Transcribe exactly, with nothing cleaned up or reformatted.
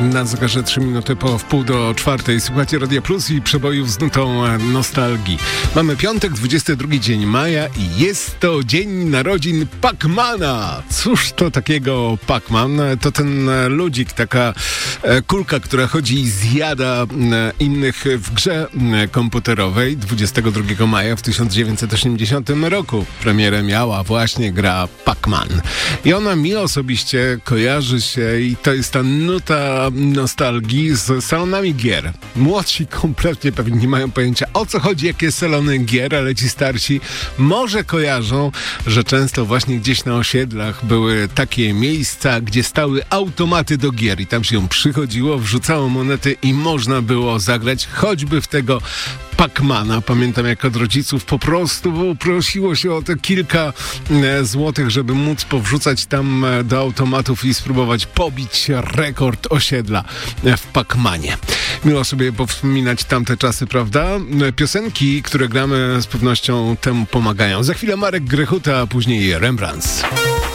Na zegarze trzy minuty po wpół do czwartej. Słuchajcie Radia Plus i przebojów z nutą nostalgii. Mamy piątek, dwudziesty drugi dzień maja i jest to dzień narodzin Pac-Mana. Cóż to takiego Pac-Man? To ten ludzik, taka kulka, która chodzi i zjada innych w grze komputerowej. dwudziestego drugiego maja w tysiąc dziewięćset osiemdziesiątym roku premierę miała właśnie gra Pac-Man. I ona mi osobiście kojarzy się i to jest ta nuta nostalgii z salonami gier. Młodsi kompletnie pewnie nie mają pojęcia, o co chodzi, jakie salony gier, ale ci starsi może kojarzą, że często właśnie gdzieś na osiedlach były takie miejsca, gdzie stały automaty do gier i tam się przychodziło, wrzucało monety i można było zagrać choćby w tego Pac-Mana. Pamiętam, jak od rodziców po prostu prosiło się o te kilka e, złotych, żeby móc powrzucać tam e, do automatów i spróbować pobić rekord osiedla e, w Pac-Manie. Miło sobie powspominać tamte czasy, prawda? E, piosenki, które gramy, z pewnością temu pomagają. Za chwilę Marek Grechuta, a później Rembrandts.